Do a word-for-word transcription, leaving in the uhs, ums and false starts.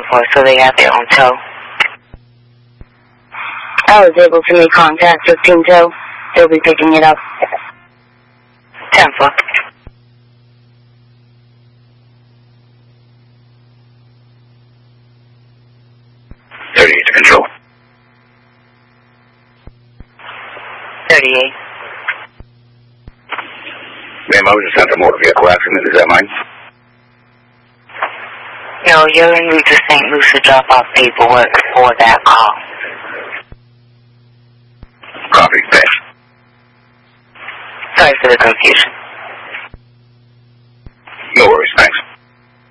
for, so they got their own tow. I was able to make contact with Team Tow. They'll be picking it up. ten four. thirty-eight to control. thirty-eight. Ma'am, I was just sent a motor vehicle accident. Is that mine? No, you're en route to Saint Luce to drop off paperwork for that call. Copy. Thanks. Sorry for the confusion. No worries. Thanks.